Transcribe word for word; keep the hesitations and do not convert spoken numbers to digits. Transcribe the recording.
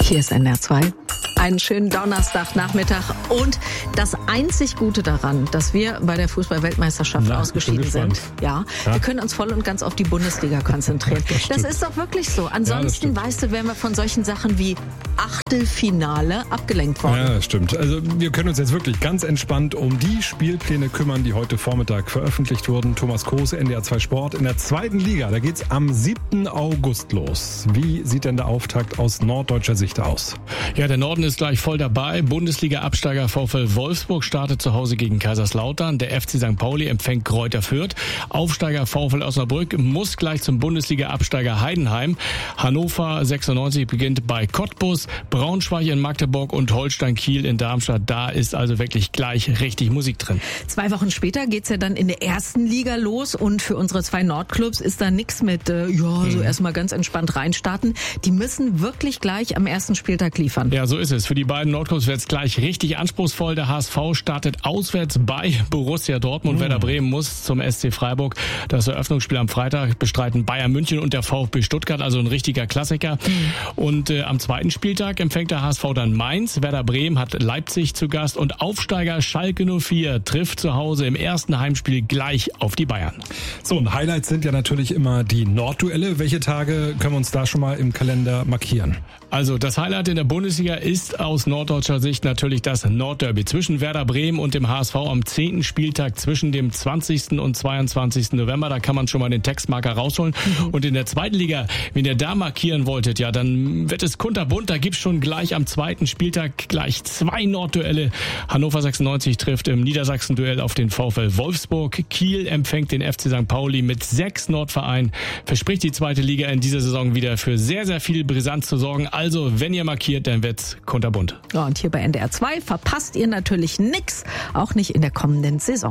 Hier ist N D R zwei. Einen schönen Donnerstagnachmittag und das einzig Gute daran, dass wir bei der Fußball-Weltmeisterschaft Na, ausgeschieden sind. Ja, ja, wir können uns voll und ganz auf die Bundesliga konzentrieren. Das, das ist doch wirklich so. Ansonsten, ja, weißt du, wären wir von solchen Sachen wie Achtelfinale abgelenkt worden. Ja, das stimmt. Also wir können uns jetzt wirklich ganz entspannt um die Spielpläne kümmern, die heute Vormittag veröffentlicht wurden. Thomas Kroos, N D R zwei Sport. In der zweiten Liga, da geht's am siebten August los. Wie sieht denn der Auftakt aus norddeutscher Sicht aus? Ja, der Norden ist gleich voll dabei. Bundesliga-Absteiger VfL Wolfsburg startet zu Hause gegen Kaiserslautern. Der F C Sankt Pauli empfängt Greuther Fürth. Aufsteiger VfL Osnabrück muss gleich zum Bundesliga-Absteiger Heidenheim. Hannover sechsundneunzig beginnt bei Cottbus. Braunschweig in Magdeburg und Holstein Kiel in Darmstadt. Da ist also wirklich gleich richtig Musik drin. Zwei Wochen später geht's ja dann in der ersten Liga los und für unsere zwei Nordclubs ist da nichts mit, äh, ja, so mhm. erstmal ganz entspannt reinstarten. Die müssen wirklich gleich am ersten Spieltag liefern. Ja, so ist es. Für die beiden Nordclubs wird es gleich richtig anspruchsvoll. Der H S V startet auswärts bei Borussia Dortmund. Mhm. Werder Bremen muss zum S C Freiburg. Das Eröffnungsspiel am Freitag bestreiten Bayern München und der VfB Stuttgart, also ein richtiger Klassiker. Mhm. Und äh, am zweiten Spieltag empfängt der H S V dann Mainz. Werder Bremen hat Leipzig zu Gast und Aufsteiger Schalke null vier trifft zu Hause im ersten Heimspiel gleich auf die Bayern. So, und Highlights sind ja natürlich immer die Nordduelle. Welche Tage können wir uns da schon mal im Kalender markieren? Also das Highlight in der Bundesliga ist aus norddeutscher Sicht natürlich das Nordderby zwischen Werder Bremen und dem H S V am zehnten Spieltag zwischen dem zwanzigsten und zweiundzwanzigsten November. Da kann man schon mal den Textmarker rausholen. Mhm. Und in der zweiten Liga, wenn ihr da markieren wolltet, ja, dann wird es kunterbunt. Da gibt's schon gleich am zweiten Spieltag gleich zwei Nordduelle. Hannover sechsundneunzig trifft im Niedersachsen-Duell auf den VfL Wolfsburg. Kiel empfängt den F C Sankt Pauli mit sechs Nordvereinen. Verspricht die zweite Liga in dieser Saison wieder für sehr, sehr viel Brisanz zu sorgen. Also, wenn ihr markiert, dann wird's kunterbunt. Ja, und hier bei N D R zwei verpasst ihr natürlich nix, auch nicht in der kommenden Saison.